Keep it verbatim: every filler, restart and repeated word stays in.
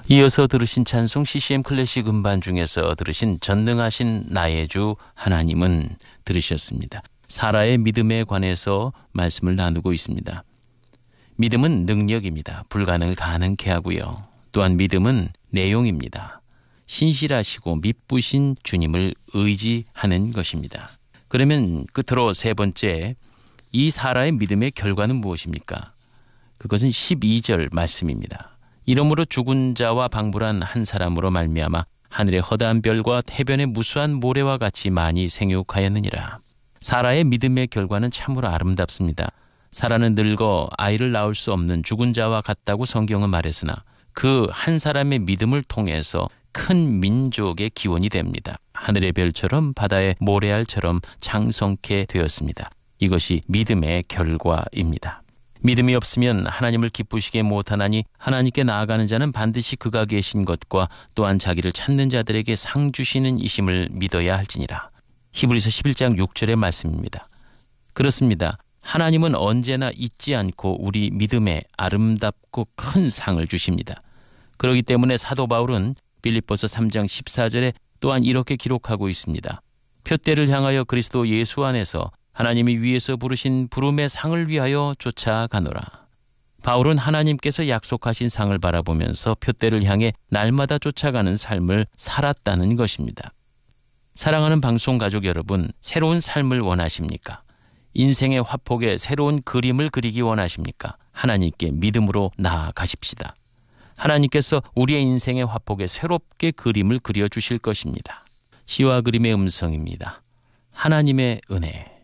이어서 들으신 찬송 씨씨엠 클래식 음반 중에서 들으신 전능하신 나의 주 하나님은 들으셨습니다. 사라의 믿음에 관해서 말씀을 나누고 있습니다. 믿음은 능력입니다. 불가능을 가능케 하고요. 또한 믿음은 내용입니다. 신실하시고 미쁘신 주님을 의지하는 것입니다. 그러면 끝으로 세 번째, 이 사라의 믿음의 결과는 무엇입니까? 그것은 십이 절 말씀입니다. 이러므로 죽은 자와 방불한 한 사람으로 말미암아 하늘의 허다한 별과 해변의 무수한 모래와 같이 많이 생육하였느니라. 사라의 믿음의 결과는 참으로 아름답습니다. 사라는 늙어 아이를 낳을 수 없는 죽은 자와 같다고 성경은 말했으나 그 한 사람의 믿음을 통해서 큰 민족의 기원이 됩니다. 하늘의 별처럼 바다의 모래알처럼 장성케 되었습니다. 이것이 믿음의 결과입니다. 믿음이 없으면 하나님을 기쁘시게 못하나니 하나님께 나아가는 자는 반드시 그가 계신 것과 또한 자기를 찾는 자들에게 상 주시는 이심을 믿어야 할지니라. 히브리서 십일 장 육 절의 말씀입니다. 그렇습니다. 하나님은 언제나 잊지 않고 우리 믿음에 아름답고 큰 상을 주십니다. 그렇기 때문에 사도 바울은 빌립보서 삼 장 십사 절에 또한 이렇게 기록하고 있습니다. 표대를 향하여 그리스도 예수 안에서 하나님이 위에서 부르신 부름의 상을 위하여 쫓아가노라. 바울은 하나님께서 약속하신 상을 바라보면서 표대를 향해 날마다 쫓아가는 삶을 살았다는 것입니다. 사랑하는 방송 가족 여러분, 새로운 삶을 원하십니까? 인생의 화폭에 새로운 그림을 그리기 원하십니까? 하나님께 믿음으로 나아가십시다. 하나님께서 우리의 인생의 화폭에 새롭게 그림을 그려주실 것입니다. 시와 그림의 음성입니다. 하나님의 은혜.